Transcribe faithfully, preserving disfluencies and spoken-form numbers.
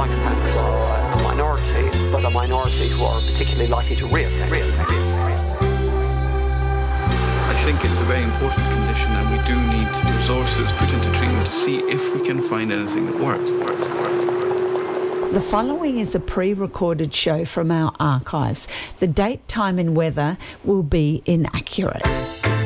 psychopaths are a minority, but a minority who are particularly likely to reoffend. I think it's a very important condition, and we do need resources put into treatment to see if we can find anything that works. works, works. The following is a pre-recorded show from our archives. The date, time and weather will be inaccurate.